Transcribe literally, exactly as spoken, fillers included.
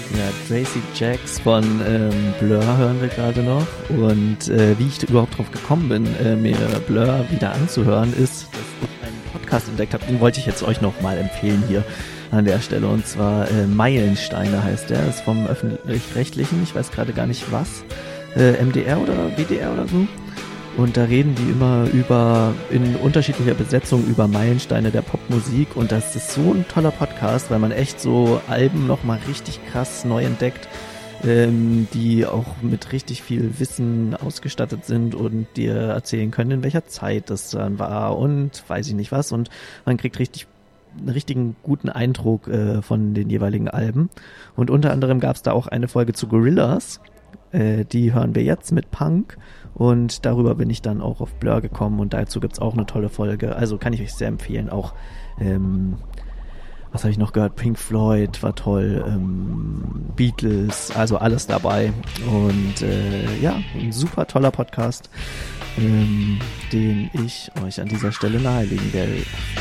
Ja, Tracy Jacks von ähm, Blur hören wir gerade noch. Und äh, wie ich überhaupt drauf gekommen bin, äh, mir Blur wieder anzuhören, ist, dass ich einen Podcast entdeckt habe. Den wollte ich jetzt euch noch mal empfehlen hier an der Stelle. Und zwar äh, Meilensteine heißt der. Ist vom Öffentlich-Rechtlichen, ich weiß gerade gar nicht was. Äh, M D R oder W D R oder so. Und da reden die immer über, in unterschiedlicher Besetzung, über Meilensteine der Popmusik. Und das ist so ein toller Podcast, weil man echt so Alben nochmal richtig krass neu entdeckt, ähm, die auch mit richtig viel Wissen ausgestattet sind und dir erzählen können, in welcher Zeit das dann war und weiß ich nicht was. Und man kriegt richtig einen richtigen guten Eindruck äh, von den jeweiligen Alben. Und unter anderem gab es da auch eine Folge zu Gorillaz. Äh, die hören wir jetzt mit Punk. Und darüber bin ich dann auch auf Blur gekommen und dazu gibt's auch eine tolle Folge. Also kann ich euch sehr empfehlen. Auch, ähm, was habe ich noch gehört? Pink Floyd war toll, ähm, Beatles, also alles dabei. Und äh, ja, ein super toller Podcast, ähm, den ich euch an dieser Stelle nahelegen werde.